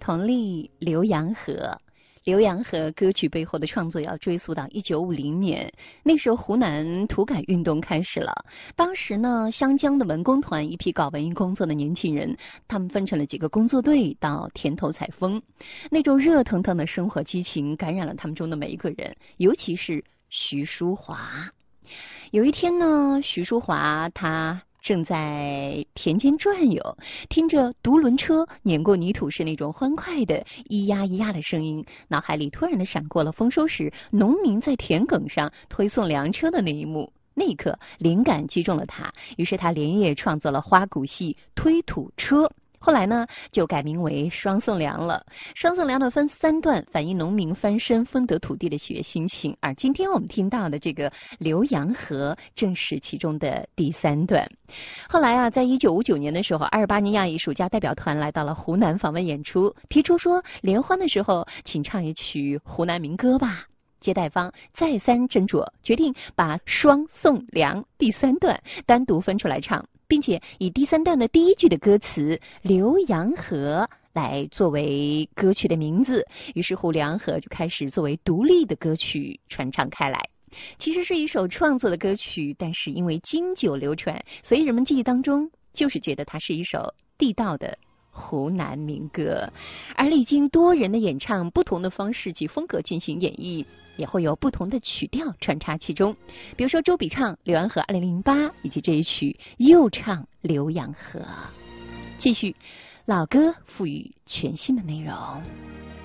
佟丽、浏阳河。浏阳河歌曲背后的创作要追溯到1950年，那时候湖南土改运动开始了。当时呢，湘江的文工团一批搞文艺工作的年轻人，他们分成了几个工作队到田头采风，那种热腾腾的生活激情感染了他们中的每一个人，尤其是徐淑华。有一天呢，徐淑华她正在田间转悠，听着独轮车碾过泥土时那种欢快的咿呀咿呀的声音，脑海里突然的闪过了丰收时农民在田埂上推送粮车的那一幕。那一刻，灵感击中了他，于是他连夜创作了花鼓戏《推土车》。后来呢，就改名为双送粮了。双送粮的分3段，反映农民翻身分得土地的喜悦心情。而今天我们听到的这个浏阳河，正是其中的第3段。后来啊，在1959年的时候，阿尔巴尼亚艺术家代表团来到了湖南访问演出，提出说联欢的时候，请唱一曲湖南民歌吧。接待方再三斟酌，决定把双送粮第3段单独分出来唱，并且以第3段的第1句的歌词浏阳河来作为歌曲的名字，于是乎浏阳河就开始作为独立的歌曲传唱开来。其实是一首创作的歌曲，但是因为经久流传，所以人们记忆当中就是觉得它是一首地道的湖南民歌。而历经多人的演唱，不同的方式及风格进行演绎，也会有不同的曲调穿插其中。比如说周笔畅《浏阳河2008》，以及这一曲又唱浏阳河。继续，老歌赋予全新的内容。